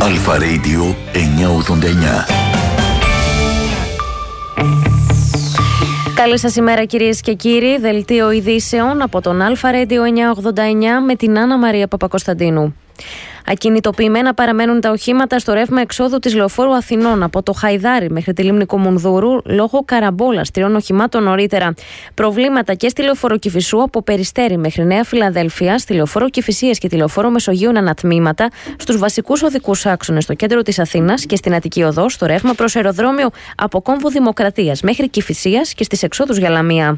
Αλφα Radio 989. Καλή σας ημέρα κυρίες και κύριοι. Δελτίο ειδήσεων από τον Αλφα Radio 989 με την Άννα Μαρία Παπακοσταντίνου. Ακινητοποιημένα παραμένουν τα οχήματα στο ρεύμα εξόδου της Λεωφόρου Αθηνών από το Χαϊδάρι μέχρι τη λίμνη Κομουνδούρου λόγω καραμπόλας 3 οχημάτων νωρίτερα. Προβλήματα και στη Λεωφόρο Κηφισού από Περιστέρι μέχρι Νέα Φιλαδέλφια, στη Λεωφόρο Κηφισίας και τη Λεωφόρο Μεσογείων ανατμήματα, στους βασικούς οδικούς άξονες στο κέντρο της Αθήνας και στην Αττική Οδό στο ρεύμα προς αεροδρόμιο από Κόμβο Δημοκρατίας μέχρι Κηφισίας και στις εξόδους για Λαμία.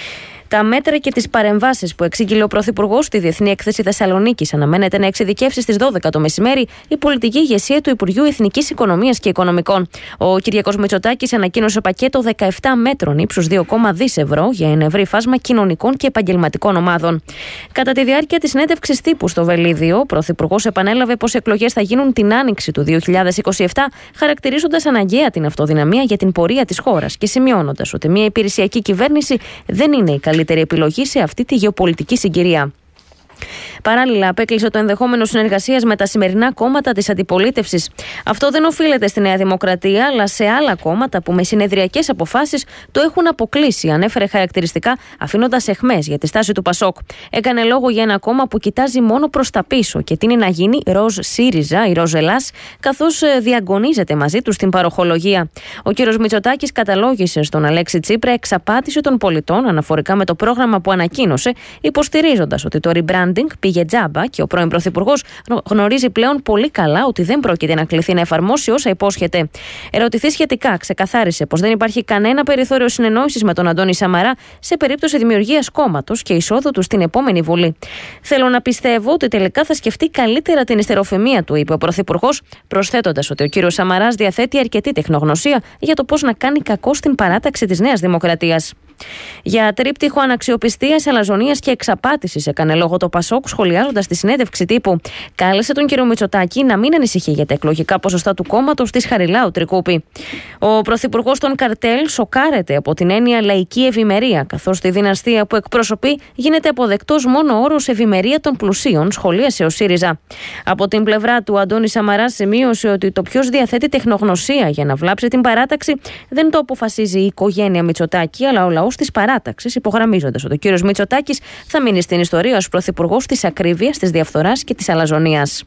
Τα μέτρα και τις παρεμβάσεις που εξήγηλε ο Πρωθυπουργός στη Διεθνή Έκθεση Θεσσαλονίκης αναμένεται να εξειδικεύσει στις 12 το μεσημέρι η πολιτική ηγεσία του Υπουργείου Εθνικής Οικονομίας και Οικονομικών. Ο Κυριάκος Μητσοτάκης ανακοίνωσε πακέτο 17 μέτρων ύψους 2,2 δις ευρώ για ένα ευρύ φάσμα κοινωνικών και επαγγελματικών ομάδων. Κατά τη διάρκεια της συνέντευξης τύπου στο Βελίδιο, ο Πρωθυπουργός επανέλαβε πως οι εκλογές θα γίνουν την άνοιξη του 2027, χαρακτηρίζοντας αναγκαία την αυτοδυναμία για την πορεία της χώρας και σημειώνοντας ότι μια υπηρεσιακή κυβέρνηση δεν είναι η καλύτερη επιλογή σε αυτή τη γεωπολιτική συγκυρία. Παράλληλα, απέκλεισε το ενδεχόμενο συνεργασίας με τα σημερινά κόμματα της αντιπολίτευσης. Αυτό δεν οφείλεται στη Νέα Δημοκρατία, αλλά σε άλλα κόμματα που με συνεδριακές αποφάσεις το έχουν αποκλείσει, ανέφερε χαρακτηριστικά, αφήνοντας αιχμές για τη στάση του Πασόκ. Έκανε λόγο για ένα κόμμα που κοιτάζει μόνο προς τα πίσω και τείνει να γίνει ροζ ΣΥΡΙΖΑ ή ροζ Ελλάς, καθώς διαγωνίζεται μαζί του στην παροχολογία. Ο κ. Μητσοτάκης καταλόγησε στον Αλέξη Τσίπρα εξαπάτηση των πολιτών αναφορικά με το πρόγραμμα που ανακοίνωσε, υποστηρίζοντας ότι το rebranding πήγε τζάμπα και ο πρώην Πρωθυπουργός γνωρίζει πλέον πολύ καλά ότι δεν πρόκειται να κληθεί να εφαρμόσει όσα υπόσχεται. Ερωτηθεί σχετικά, ξεκαθάρισε πως δεν υπάρχει κανένα περιθώριο συνεννόησης με τον Αντώνη Σαμαρά σε περίπτωση δημιουργίας κόμματος και εισόδου του στην επόμενη Βουλή. Θέλω να πιστεύω ότι τελικά θα σκεφτεί καλύτερα την ιστεροφημία του, είπε ο Πρωθυπουργός, προσθέτοντας ότι ο κύριος Σαμαράς διαθέτει αρκετή τεχνογνωσία για το πώς να κάνει κακό στην παράταξη της Νέας Δημοκρατίας. Για τρίπτυχο αναξιοπιστίας, αλαζονίας και εξαπάτησης έκανε λόγο το Πασόκ, σχολιάζοντας τη συνέντευξη τύπου. Κάλεσε τον κύριο Μητσοτάκη να μην ανησυχεί για τα εκλογικά ποσοστά του κόμματος της Χαριλάου Τρικούπη. Ο πρωθυπουργός των καρτέλ σοκάρεται από την έννοια λαϊκή ευημερία, καθώς στη δυναστεία που εκπροσωπεί γίνεται αποδεκτός μόνο ο όρος ευημερία των πλουσίων, σχολίασε ο ΣΥΡΙΖΑ. Από την πλευρά του, Αντώνης Σαμαράς σημείωσε ότι το ποιος διαθέτει τεχνογνωσία για να βλάψει την παράταξη δεν το αποφασίζει η οικογένεια Μητσοτάκη, αλλά ο λαός της παράταξης, υπογραμμίζοντας ότι ο κύριος Μητσοτάκης θα μείνει στην ιστορία ως πρωθυπουργός της ακρίβειας, της διαφθοράς και της αλαζονίας.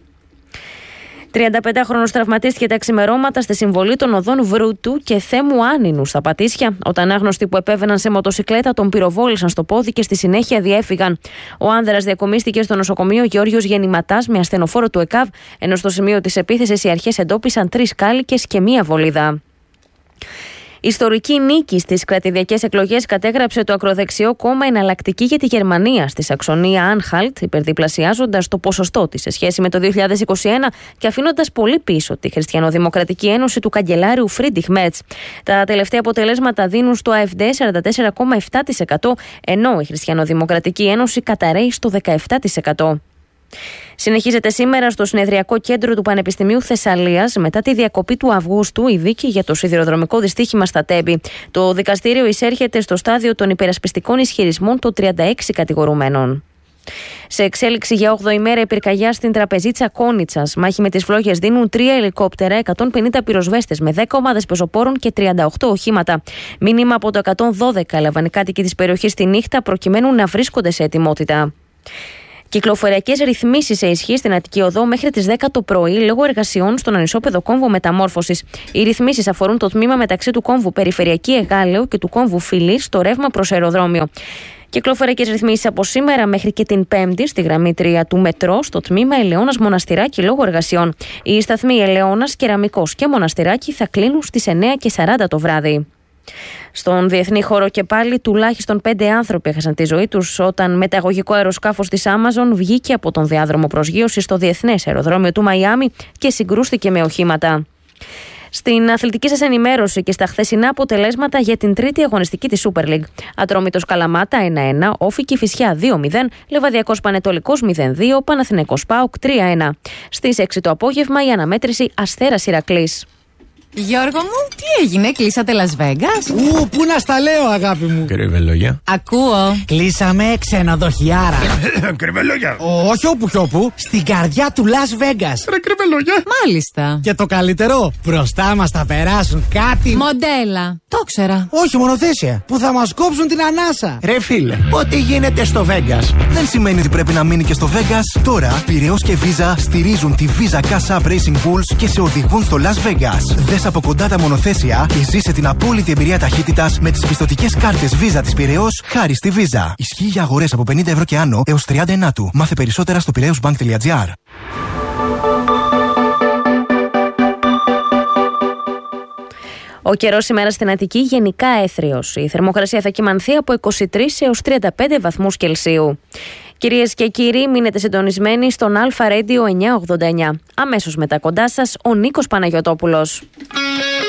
35χρονος τραυματίστηκε τα ξημερώματα στη συμβολή των οδών Βρούτου και Θέμου Άνινου στα Πατήσια, όταν άγνωστοι που επέβαιναν σε μοτοσικλέτα τον πυροβόλησαν στο πόδι και στη συνέχεια διέφυγαν. Ο άνδρας διακομίστηκε στο νοσοκομείο Γεώργιος Γεννηματάς με ασθενοφόρο του ΕΚΑΒ, ενώ στο σημείο της επίθεσης οι αρχές εντόπισαν 3 κάλικες και 1 βολίδα. Ιστορική νίκη στις κρατηδιακές εκλογές κατέγραψε το ακροδεξιό κόμμα Εναλλακτική για τη Γερμανία στη Σαξονία Άνχαλτ, υπερδιπλασιάζοντας το ποσοστό της σε σχέση με το 2021 και αφήνοντας πολύ πίσω τη Χριστιανοδημοκρατική Ένωση του καγκελάριου Φρίντριχ Μέρτς. Τα τελευταία αποτελέσματα δίνουν στο AfD 44,7%, ενώ η Χριστιανοδημοκρατική Ένωση καταραίει στο 17%. Συνεχίζεται σήμερα στο συνεδριακό κέντρο του Πανεπιστημίου Θεσσαλίας μετά τη διακοπή του Αυγούστου η δίκη για το σιδηροδρομικό δυστύχημα στα Τέμπη. Το δικαστήριο εισέρχεται στο στάδιο των υπερασπιστικών ισχυρισμών των 36 κατηγορουμένων. Σε εξέλιξη για 8η μέρα η πυρκαγιά στην Τραπεζίτσα Κόνιτσας. Μάχη με τις φλόγες δίνουν 3 ελικόπτερα, 150 πυροσβέστες με 10 ομάδες πεζοπόρων και 38 οχήματα. Μήνυμα από το 112 έλαβαν οι κάτοικοι της περιοχής τη νύχτα προκειμένου να βρίσκονται σε ετοιμότητα. Κυκλοφοριακές ρυθμίσεις σε ισχύ στην Αττική Οδό μέχρι τις 10 το πρωί λόγω εργασιών στον ανισόπεδο κόμβο μεταμόρφωσης. Οι ρυθμίσεις αφορούν το τμήμα μεταξύ του κόμβου Περιφερειακή Εγάλεο και του κόμβου Φιλής στο ρεύμα προς αεροδρόμιο. Κυκλοφοριακές ρυθμίσεις από σήμερα μέχρι και την Πέμπτη στη γραμμή 3 του μετρό στο τμήμα Ελαιώνας Μοναστηράκη λόγω εργασιών. Οι σταθμοί Ελαιώνας, Κεραμικός και Μοναστηράκη θα κλείνουν στις 9:40 το βράδυ. Στον διεθνή χώρο και πάλι τουλάχιστον 5 άνθρωποι έχασαν τη ζωή τους όταν μεταγωγικό αεροσκάφος της Amazon βγήκε από τον διάδρομο προσγείωσης στο διεθνές αεροδρόμιο του Μαϊάμι και συγκρούστηκε με οχήματα. Στην αθλητική σας ενημέρωση και στα χθεσινά αποτελέσματα για την τρίτη αγωνιστική της Super League. Ατρόμητος Καλαμάτα 1-1, Όφη Κηφισιά 2-0, Λεβαδιακός Πανετολικός 0-2, Παναθηναϊκός ΠΑΟΚ 3-1. Στις 6 το απόγευμα η αναμέτρηση Αστέρας Ηρακλής. Γιώργο μου, τι έγινε, κλείσατε Las Vegas? Πού να στα λέω, αγάπη μου. Κρυβελόγια. Ακούω. Κλείσαμε ξενοδοχιάρα. Κρυβελόγια. Όχι όπου κι όπου, στην καρδιά του Las Vegas. Ρε κρυβελόγια. Μάλιστα. Και το καλύτερο, μπροστά μας θα περάσουν κάτι. Μοντέλα. Το ξέρα. Όχι, μονοθέσια. Που θα μας κόψουν την ανάσα. Ρε φίλε, ό,τι γίνεται στο Vegas δεν σημαίνει ότι πρέπει να μείνει και στο Vegas. Τώρα, Πειραιώς και Visa στηρίζουν τη Visa Cash App Racing Bulls και σε οδηγούν στο Las Vegas. Δες από κοντά τα μονοθέσια και ζήσε την απόλυτη εμπειρία ταχύτητας με τις πιστωτικές κάρτες Visa της Πειραιώς χάρη στη Visa. Ισχύει για αγορές από 50 ευρώ και άνω έως 30 του. Μάθε περισσότερα στο piraeusbank.gr. Ο καιρός σήμερα στην Αττική γενικά έθριος. Η θερμοκρασία θα κυμανθεί από 23 έως 35 βαθμούς Κελσίου. Κυρίες και κύριοι, μείνετε συντονισμένοι στον Αλφα Radio 989. Αμέσως μετά κοντά σας ο Νίκος Παναγιωτόπουλος.